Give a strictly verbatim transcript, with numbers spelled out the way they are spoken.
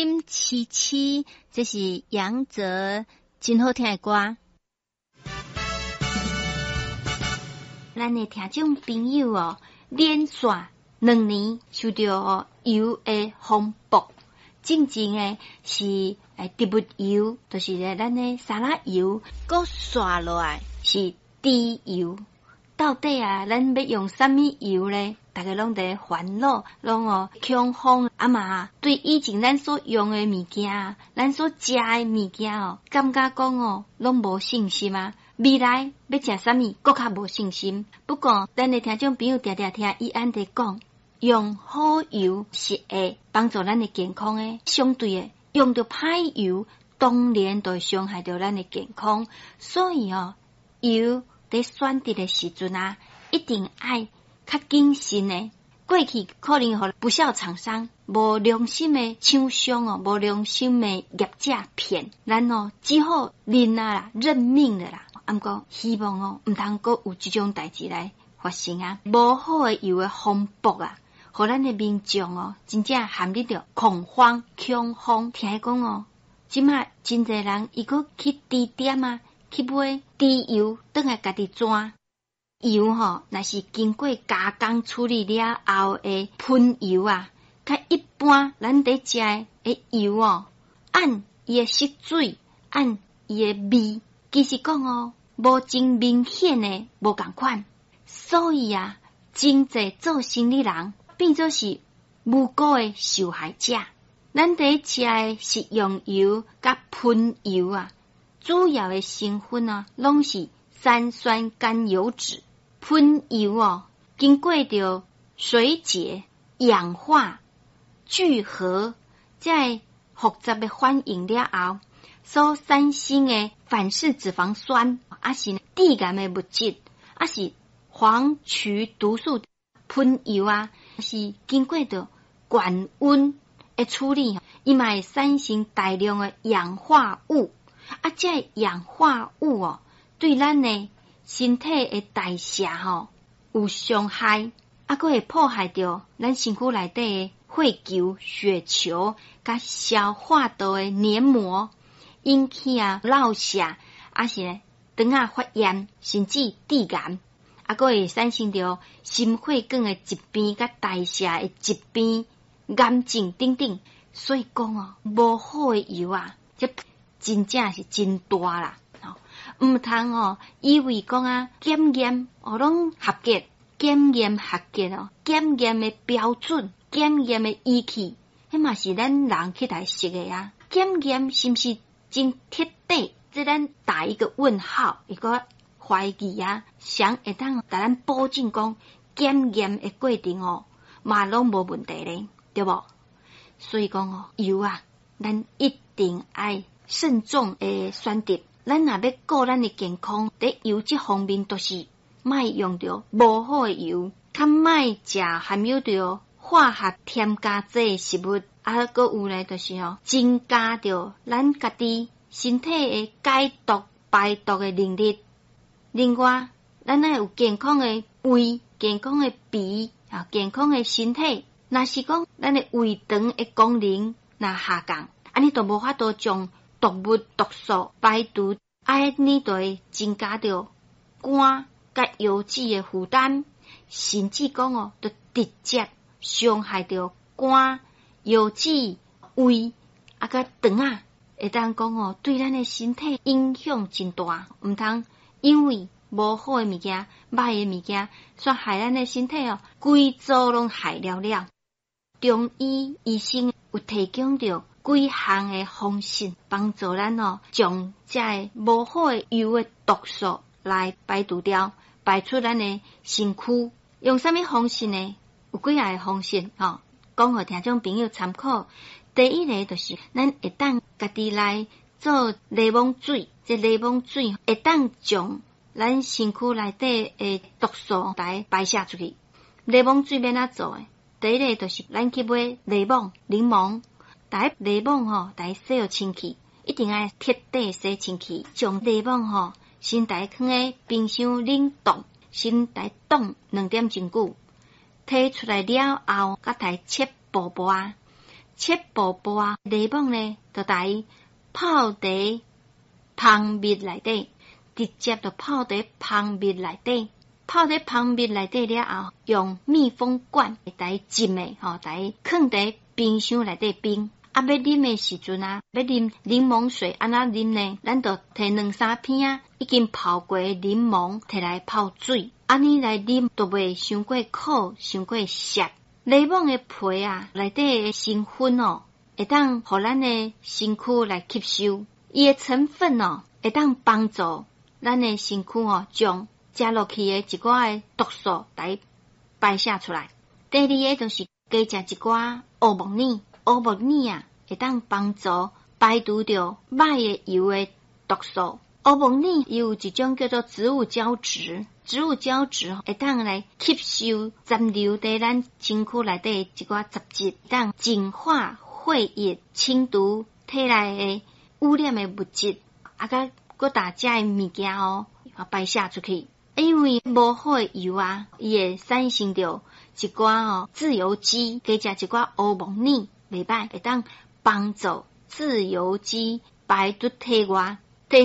金七七，这是杨泽真好听的歌。咱的听众朋友哦，连续两年受到油的风暴，真正的是诶植物油，就是咧咱的沙拉油，搁刷落来是猪油。到底啊，咱要用什么油咧？大家拢在烦恼，拢哦恐慌啊嘛。对以前咱所用的物件，咱所食的物件哦，感觉讲哦，拢无信心啊。未来要食什么，搁较无信心。不过，咱的听众朋友常常听伊安在讲，用好油是会帮助咱的健康的，相对的用到歹油，当然就会伤害到咱的健康。所以哦，油在选择的时阵啊，一定爱较谨慎的。过去可能互不孝厂商、无良心的厂商哦，无良心的业者骗咱哦，只好认啊啦，认命的啦。毋过希望哦，毋通阁有即种代志来发生啊！无好的油的风暴啊，互咱的民众哦，真正陷入着恐慌、恐慌。听讲哦，即摆真侪人伊阁去低点啊。去买猪油，等下家己转油吼，若是经过加工处理了后的喷油啊，甲一般咱伫食的油哦，按伊的色水，按伊的味，其实讲哦，无真明显的无共款，所以啊，真侪做生意人变做是无辜的受害者。咱伫食的食用油甲喷油啊。主要的成分啊，拢是三酸甘油酯。喷油哦，经过着水解、氧化、聚合，在复杂的反应了后，所产生的反式脂肪酸，啊是致癌的物质，啊是黄曲毒素。喷油啊，是经过着高温的处理，伊嘛会产生大量的氧化物。啊，这氧化物哦，对咱的身体的代谢吼有伤害，啊，佫会破坏掉咱身躯内底的血球、血球，甲消化道的黏膜，引起啊落瀉，啊是呢，肠啊发炎，甚至致癌，啊，佫会产生着心血管的疾病、甲代谢的疾病、癌症等等。所以讲哦，无好的油啊，这真正是真大啦，吼！毋通哦，以为讲啊，检验哦，拢合格，检验合格哦，检验的标准，检验的仪器，迄嘛是咱人去来识的啊。检验是毋是真彻底？这咱打一个问号，一个怀疑啊，想会当甲咱保证讲，检验的过程哦，嘛拢无问题咧，对无？所以讲哦，油啊，咱一定爱慎重诶选择，咱若要顾咱的健康，伫油这方面都是莫用着无好的油，较莫食含有着化学添加剂食物，啊，搁有咧就是哦，增加着咱家己身体的解毒排毒的能力。另外，咱爱有健康的胃、健康的脾啊，健康的身体。若是讲咱的胃肠的功能若下降，安尼都无法度将毒物毒素排除，安尼就会增加着肝甲油脂的负担，甚至讲哦，就直接伤害着肝、油脂、胃啊甲肠啊，会当讲哦，对咱的身体影响真大，毋通因为无好的物件、歹的物件，煞害咱的身体哦，规组拢害了了。中医医生有提供着几项的方式，帮助咱哦，将这无好的油的毒素来排除掉，排出咱的身躯。用什么方式呢？有几下的方式吼，讲互听众朋友参考。第一个就是咱会当家己来做柠檬水，这柠檬水会当将咱身躯内底的毒素来排泄出去。柠檬水要哪做诶？第一个就是咱去买柠檬、柠檬，第一柠檬吼，来洗互清气，一定要彻底洗清气。将柠檬吼，先来放喺冰箱冷冻，先来冻两点钟久，摕出来了后，甲来切薄薄啊， 切薄薄啊，内膜呢就在泡在蜂蜜内底，直接就泡在蜂蜜内底，泡在蜂蜜内底了后，用密封管来浸的，吼，来放在冰箱内底冰。啊，要啉的时阵啊，要啉柠檬水，安怎啉呢？咱就摕两三片啊，已经泡过的柠檬摕来泡水，安尼来啉，都袂伤过苦，伤过涩。柠檬的皮啊，内底的成分哦，会当互咱的身躯来吸收，伊的成分哦，会当帮助咱的身躯哦，将食落去的一寡的毒素来排泄出来。第二个就是加食一寡乌木耳。乌木耳啊，会当帮助排除掉歹的油的毒素。乌木耳有一种叫做植物胶质，植物胶质会当来吸收残留在咱身躯内底一寡杂质，当净化血液，清除体内的污染的物质，啊，甲各大家的物件哦，排泄出去。因为无好的油啊，伊会产生着一寡哦自由基，加食一寡乌木耳。袂歹，会当帮助自由基排出体外，